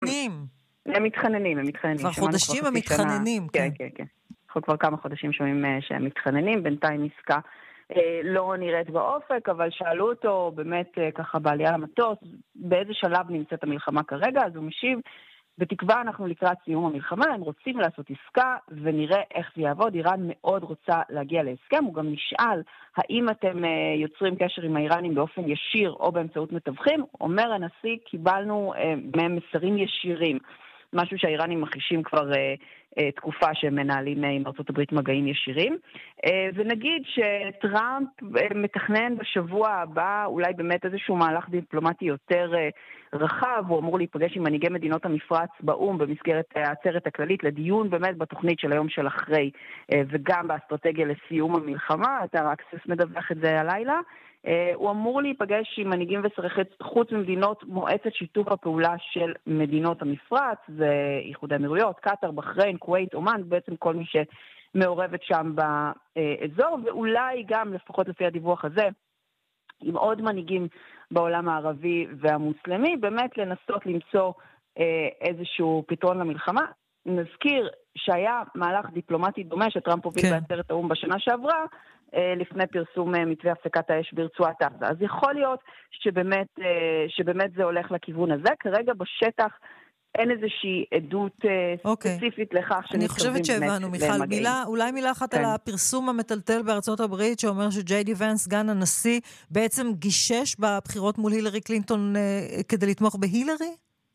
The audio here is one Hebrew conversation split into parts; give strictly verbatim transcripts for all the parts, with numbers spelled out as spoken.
מתחננים. הם מתחננים, הם מתחננים. כבר חודשים הם מתחננים. כן, כן, כן. אנחנו כבר כמה חודשים שומעים שהם מתחננים, בינתיים עסקה לא נראית באופק, אבל שאלו אותו באמת ככה בעלייה למטוס, באיזה שלב נמצאת המלחמה כרגע, אז הוא משיב, בתקווה אנחנו לקראת סיום המלחמה, הם רוצים לעשות עסקה, ונראה איך זה יעבוד. איראן מאוד רוצה להגיע להסכם, הוא גם נשאל, האם אתם יוצרים קשר עם האיראנים באופן ישיר או באמצעות מתווכים? אומר הנשיא, קיבלנו מהם מסרים ישירים, משהו שהאיראנים מחישים כבר אה, אה, תקופה שהם מנהלים עם ארצות הברית מגעים ישירים. אה, ונגיד שטראמפ אה, מתכנן בשבוע הבא אולי באמת איזשהו מהלך דיפלומטי יותר אה, רחב, הוא אמור להיפגש עם מנהיגי מדינות המפרץ באום במסגרת העצרת הכללית לדיון באמת בתוכנית של היום של אחרי, אה, וגם באסטרטגיה לסיום המלחמה. אתר אקסס מדווח את זה הלילה. Uh, הוא אמור להיפגש עם מנהיגים ושרי חוץ ממדינות מועצת שיתוף הפעולה של מדינות המפרץ, זה איחוד האמירויות, קטר, בחריין, כווית, אומן, בעצם כל מי שמעורבת שם באזור, ואולי גם, לפחות לפי הדיווח הזה, עם עוד מנהיגים בעולם הערבי והמוסלמי, באמת לנסות למצוא uh, איזשהו פתרון למלחמה. נזכיר שהיה מהלך דיפלומטי דומה שטראמפ הוביל כן. בעצרת האום בשנה שעברה, לפני פרסום מתווה הפסקת האש ברצועת עזה. אז יכול להיות שבאמת, שבאמת זה הולך לכיוון הזה. כרגע בשטח אין איזושהי עדות okay. ספציפית לכך אני חושבת שהבנו, מיכל, מילה, אולי מילה אחת כן. על הפרסום המטלטל בארצות הברית, שאומר שג'יי די ונס, סגן הנשיא, בעצם גישש בבחירות מול הילרי קלינטון כדי לתמוך בהילרי?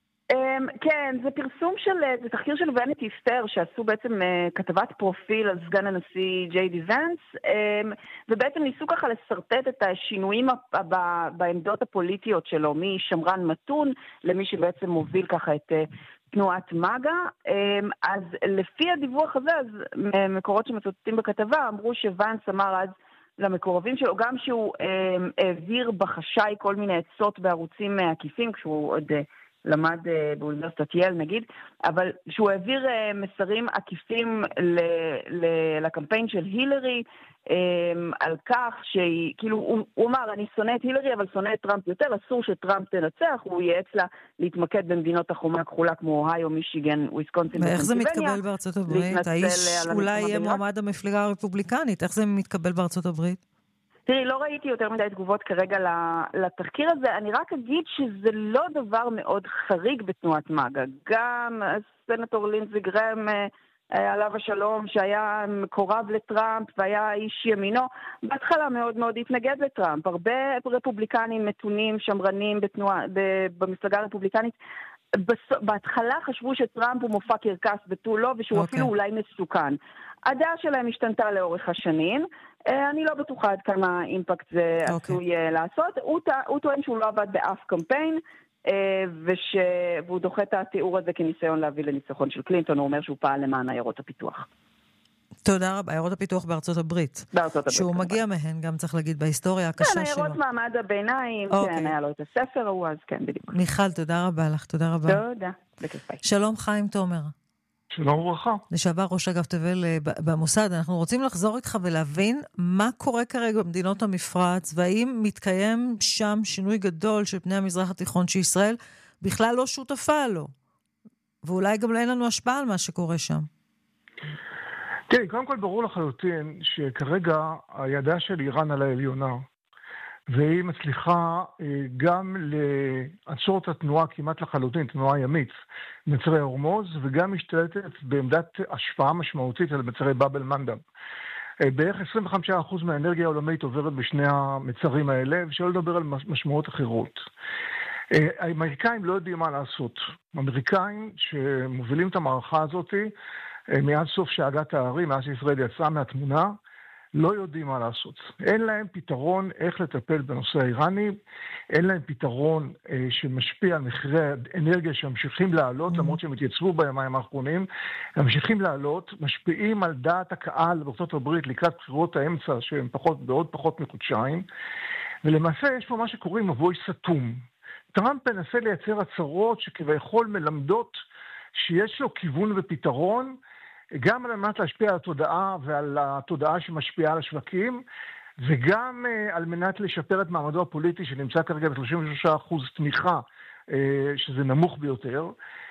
כן, זה פרסום של, זה תחקיר של וניטי פר, שעשו בעצם כתבת פרופיל על סגן הנשיא ג'יי די ונס, ובעצם ניסו ככה לסרטט את השינויים בעמדות הפוליטיות שלו, משמרן מתון למי שבעצם מוביל ככה את תנועת מגה. אז לפי הדיווח הזה, אז מקורות שמצוטטים בכתבה אמרו שוונס אמר אז למקורבים שלו, גם שהוא העביר בחשאי כל מיני עצות בערוצים עקיפים, כשהוא עוד למד באוניברסיטת יל נגיד, אבל שהוא העביר מסרים עקיפים לקמפיין של הילרי, על כך שהיא, כאילו, הוא, הוא אמר, אני שונא את הילרי, אבל שונא את טראמפ יותר, אסור שטראמפ תנצח, הוא ייעץ לה להתמקד במדינות החומה הכחולה, כמו אוהיו, מישיגן, וויסקונסין ופנסילבניה. ואיך זה מתקבל בארצות הברית? האיש אולי יהיה מועמד המפלגה הרפובליקנית, איך זה מתקבל בארצות הברית? תראי, לא ראיתי יותר מדי תגובות כרגע לתחקיר הזה, אני רק אגיד שזה לא דבר מאוד חריג בתנועת מגה. גם הסנטור לינדזי גרהם, עליו השלום, שהיה מקורב לטראמפ והיה איש ימינו, בהתחלה מאוד מאוד התנגד לטראמפ. הרבה רפובליקנים מתונים, שמרנים בתנועה, במפלגה הרפובליקנית, בהתחלה חשבו שטראמפ הוא מופע קרקס ותו לא, ושהוא okay. אפילו אולי מסוכן. הדעה שלהם השתנתה לאורך השנים, אני לא בטוחה עד כמה אימפקט זה okay. עשוי לעשות. הוא, הוא טוען שהוא לא עבד באף קמפיין, וש... והוא דוחה את התיאור הזה כניסיון להביא לניצחון של קלינטון, הוא אומר שהוא פעל למען עיירות הפיתוח. תודה רבה, עיירות הפיתוח בארצות הברית. בארצות הברית. שהוא מגיע מהן, גם צריך להגיד, בהיסטוריה הקשה שלו. כן, עיירות מעמד הביניים, כן, היה לו את הספר ההוא, אז כן, בדיוק. מיכל, תודה רבה לך, תודה רבה. תודה, בכיף. שלום חיים תומר. שלום וברכה. לשעבר ראש אגף תבל במוסד, אנחנו רוצים לחזור איתך ולהבין מה קורה כרגע במדינות המפרץ, והאם מתקיים שם שינוי גדול של פני המזרח התיכון שישראל בכלל לא שותפה לו, ואולי גם אין לנו השפעה על מה שקורה שם. תראי, קודם כל ברור לחלוטין שכרגע הידה של איראן על העליונה, והיא מצליחה גם לעצור את התנועה כמעט לחלוטין, תנועה ימית, מצרי הורמוז, וגם משתלטת בעמדת השפעה משמעותית על מצרי באב אל-מנדב. בערך עשרים וחמישה אחוז מהאנרגיה העולמית עוברת בשני המצרים האלה, ושלא לדבר על משמעות אחרות. האמריקאים לא יודעים מה לעשות. האמריקאים שמובילים את המערכה הזאת, מעד סוף שאגת הערים, מאז שישראל יצאה מהתמונה, לא יודעים מה לעשות. אין להם פתרון איך לטפל בנושא האיראני, אין להם פתרון אה, שמשפיע על מחירי האנרגיה שממשיכים לעלות, mm-hmm. למרות שהם התייצבו בימים האחרונים, הם ממשיכים לעלות, משפיעים על דעת הקהל בארצות הברית לקראת בחירות האמצע, שהם פחות, בעוד פחות מחודשיים, ולמעשה יש פה מה שקוראים מבוי סתום. טראמפ מנסה לייצר הצהרות שכביכול מלמדות שיש לו כיוון ופתרון, גם על מנת להשפיע על התודעה ועל התודעה שמשפיעה על השווקים, וגם uh, על מנת לשפר את מעמדו הפוליטי שנמצא כרגע ב-שלושים ושלושה אחוז תמיכה, uh, שזה נמוך ביותר.